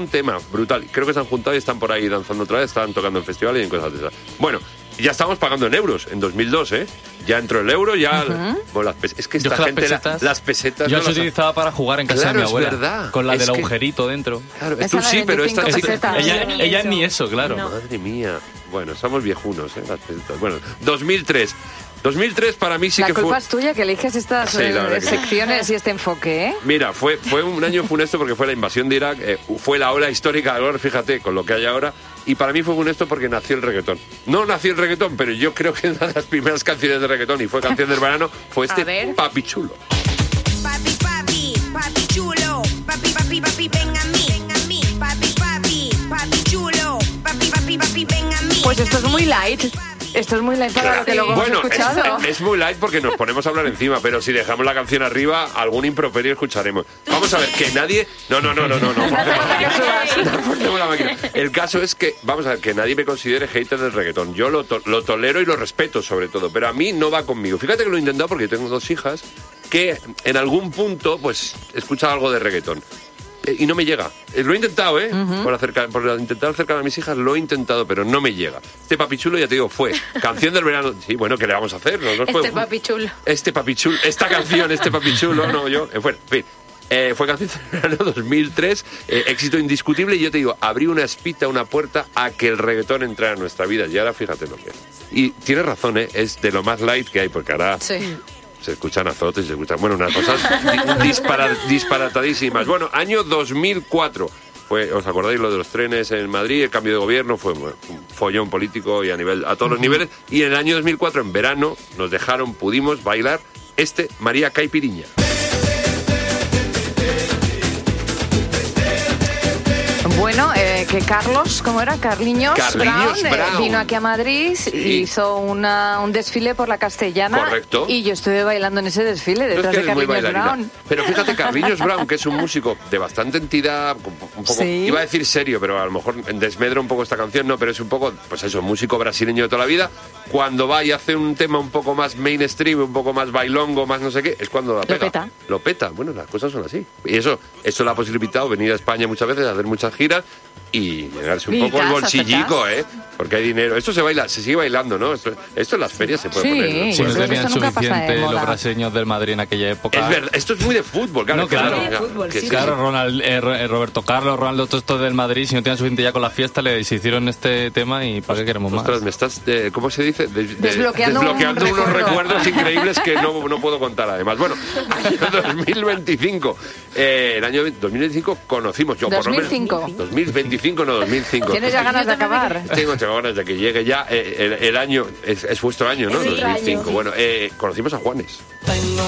un tema brutal. Creo que se han juntado y están por ahí danzando otra vez, estaban tocando en festivales y en cosas de esas. Bueno, ya estamos pagando en euros, en 2002, ¿eh? Ya entró el euro, ya... Bueno, es que esta gente, las pesetas... Yo las utilizaba para jugar en casa de mi abuela. Es verdad. Con la del agujerito dentro. Claro, tú sí, pero esta chica... Ella ni eso, claro. No. Madre mía. Bueno, somos viejunos, ¿eh? Las pesetas. Bueno, 2003 para mí sí que fue... La culpa es tuya que eliges estas secciones y este enfoque, ¿eh? Mira, fue un año funesto porque fue la invasión de Irak, fue la ola histórica de ahora, fíjate, con lo que hay ahora, y para mí fue funesto porque nació el reggaetón. No nació el reggaetón, pero yo creo que una de las primeras canciones de reggaetón, y fue canción del verano, fue Papi Chulo. Papi, papi, papi chulo, papi, papi, papi, ven a mí, papi, papi, papi chulo, papi, papi, papi, ven a mí. Pues esto es muy light. Esto es muy light para lo que luego hemos escuchado. Es muy light porque nos ponemos a hablar encima, pero si dejamos la canción arriba, algún improperio escucharemos. Vamos a ver, que nadie... No. Forcemos la máquina. El caso es que, vamos a ver, que nadie me considere hater del reggaetón. Yo lo tolero y lo respeto, sobre todo, pero a mí no va conmigo. Fíjate que lo he intentado porque tengo 2 hijas que en algún punto, pues, escuchan algo de reggaetón. Y no me llega. Lo he intentado, ¿eh? Por intentar acercar a mis hijas, lo he intentado, pero no me llega. Este Papi Chulo, ya te digo, fue canción del verano. Sí, bueno, ¿qué le vamos a hacer? Papi Chulo. Esta canción, este Papi Chulo, no, yo. Bueno, en fin. Fue canción del verano 2003, éxito indiscutible, y yo te digo, abrí una espita, una puerta a que el reggaetón entrara en nuestra vida. Y ahora fíjate lo que es. Y tienes razón, ¿eh? Es de lo más light que hay, porque ahora... Sí. Se escuchan azotes, se escuchan... Bueno, unas cosas disparatadísimas. Bueno, año 2004. ¿Os acordáis lo de los trenes en Madrid? El cambio de gobierno fue un follón político y a todos los niveles. Y en el año 2004, en verano, pudimos bailar María Caipiriña. Bueno, que Carlos, ¿cómo era? Carliños Brown vino aquí a Madrid y hizo un desfile por la Castellana. Correcto. Y yo estuve bailando en ese desfile detrás de Carliños Brown. Pero fíjate, Carliños Brown, que es un músico de bastante entidad, un poco, iba a decir serio, pero a lo mejor desmedra un poco esta canción, no, pero es un poco, pues eso, músico brasileño de toda la vida. Cuando va y hace un tema un poco más mainstream, un poco más bailongo, más no sé qué, es cuando la pega. Lo peta. Bueno, las cosas son así. Y eso le ha posibilitado venir a España muchas veces, a hacer muchas giras y llenarse un poco el bolsillico, ¿eh? Porque hay dinero. Esto se sigue bailando, ¿no? Esto en las ferias se puede poner. Sí, no tenían suficiente los brasileños del Madrid en aquella época. Es verdad, esto es muy de fútbol, claro. No, claro. Roberto Carlos, Ronaldo, todo esto del Madrid, si no tenían suficiente ya con la fiesta, se hicieron este tema y ¿para qué queremos más? Ostras, me estás, ¿cómo se dice? Desbloqueando unos recuerdos increíbles que no puedo contar además. Bueno, año 2025. El año 2025 conocimos yo, 2005. Por lo menos. 2025, no 2005. ¿Tienes ya ganas de acabar? Tengo ganas de que llegue ya el año, es vuestro año, ¿no? 2005. Bueno, conocimos a Juanes.